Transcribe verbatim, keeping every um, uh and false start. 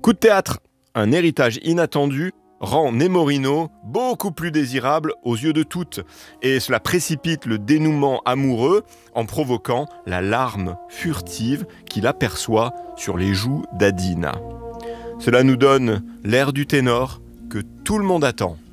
Coup de théâtre, un héritage inattendu rend Nemorino beaucoup plus désirable aux yeux de toutes, et cela précipite le dénouement amoureux en provoquant la larme furtive qu'il aperçoit sur les joues d'Adina. Cela nous donne l'air du ténor que tout le monde attend.